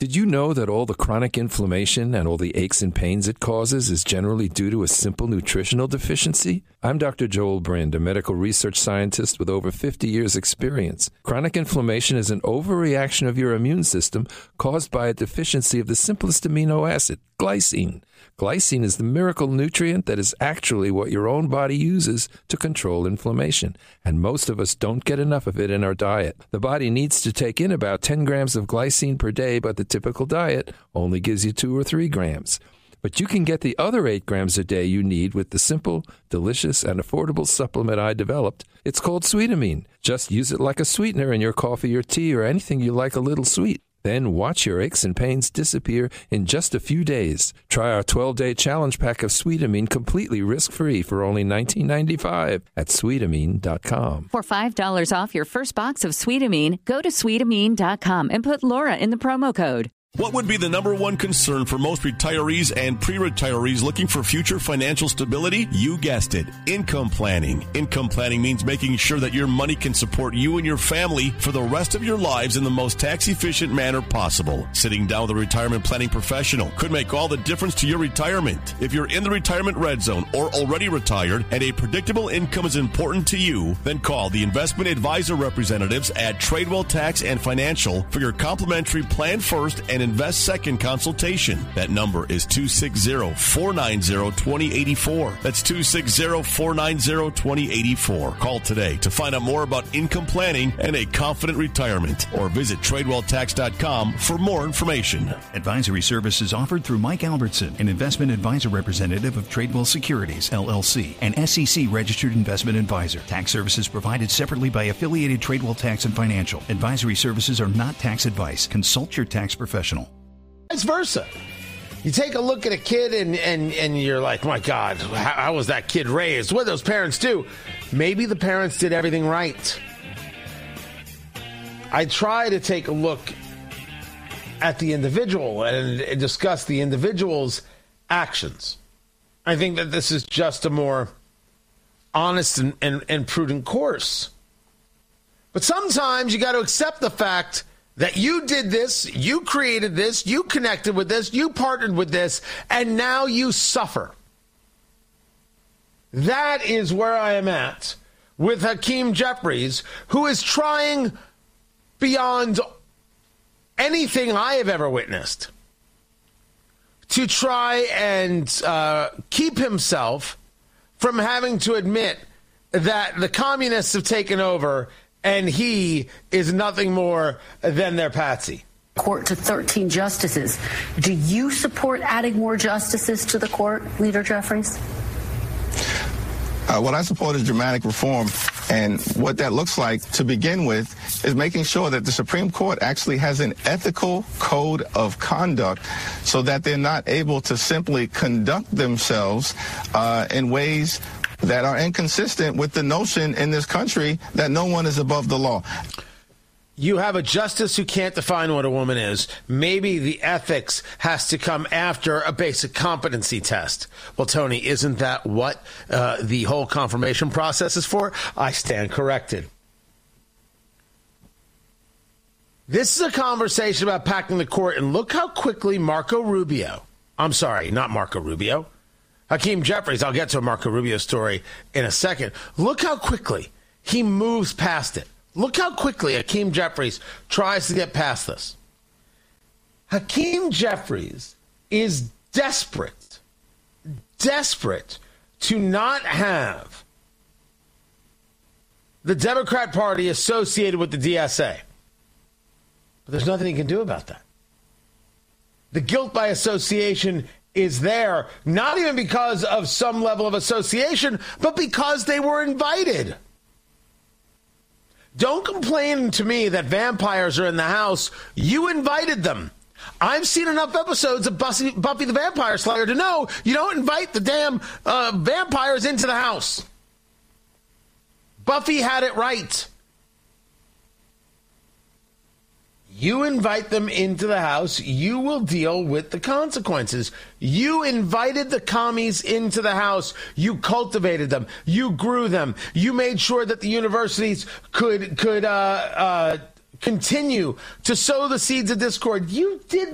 Did you know that all the chronic inflammation and all the aches and pains it causes is generally due to a simple nutritional deficiency? I'm Dr. Joel Brind, a medical research scientist with over 50 years' experience. Chronic inflammation is an overreaction of your immune system caused by a deficiency of the simplest amino acid, glycine. Glycine is the miracle nutrient that is actually what your own body uses to control inflammation, and most of us don't get enough of it in our diet. The body needs to take in about 10 grams of glycine per day, but the typical diet only gives you 2 or 3 grams. But you can get the other 8 grams a day you need with the simple, delicious, and affordable supplement I developed. It's called Sweetamine. Just use it like a sweetener in your coffee or tea or anything you like a little sweet. Then watch your aches and pains disappear in just a few days. Try our 12-day challenge pack of Sweetamine completely risk-free for only $19.95 at Sweetamine.com. For $5 off your first box of Sweetamine, go to Sweetamine.com and put Laura in the promo code. What would be the number one concern for most retirees and pre-retirees looking for future financial stability? You guessed it, income planning. Income planning means making sure that your money can support you and your family for the rest of your lives in the most tax-efficient manner possible. Sitting down with a retirement planning professional could make all the difference to your retirement. If you're in the retirement red zone or already retired and a predictable income is important to you, then call the investment advisor representatives at Tradewell Tax and Financial for your complimentary Plan First and Invest Second consultation. That number is 260-490-2084. That's 260-490-2084. Call today to find out more about income planning and a confident retirement, or visit TradewellTax.com for more information. Advisory services offered through Mike Albertson, an investment advisor representative of Tradewell Securities, LLC, an SEC registered investment advisor. Tax services provided separately by affiliated Tradewell Tax and Financial. Advisory services are not tax advice. Consult your tax professional. Vice versa. You take a look at a kid and you're like, my God, how was that kid raised? What did those parents do? Maybe the parents did everything right. I try to take a look at the individual and discuss the individual's actions. I think that this is just a more honest and prudent course. But sometimes you got to accept the fact that you did this, you created this, you connected with this, you partnered with this, and now you suffer. That is where I am at with Hakeem Jeffries, who is trying beyond anything I have ever witnessed to try and keep himself from having to admit that the communists have taken over and he is nothing more than their patsy. Court to 13 justices. Do you support adding more justices to the court, Leader Jeffries? What I support is dramatic reform. And what that looks like to begin with is making sure that the Supreme Court actually has an ethical code of conduct so that they're not able to simply conduct themselves in ways that are inconsistent with the notion in this country that no one is above the law. You have a justice who can't define what a woman is. Maybe the ethics has to come after a basic competency test. Well, Tony, isn't that what the whole confirmation process is for? I stand corrected. This is a conversation about packing the court, and look how quickly Hakeem Jeffries, I'll get to a Marco Rubio story in a second. Look how quickly he moves past it. Look how quickly Hakeem Jeffries tries to get past this. Hakeem Jeffries is desperate to not have the Democrat Party associated with the DSA. But there's nothing he can do about that. The guilt by association is there, not even because of some level of association, but because they were invited. Don't complain to me that vampires are in the house. You invited them. I've seen enough episodes of Buffy the Vampire Slayer to know you don't invite the damn vampires into the house. Buffy had it right. You invite them into the house, you will deal with the consequences. You invited the commies into the house. You cultivated them. You grew them. You made sure that the universities could continue to sow the seeds of discord. You did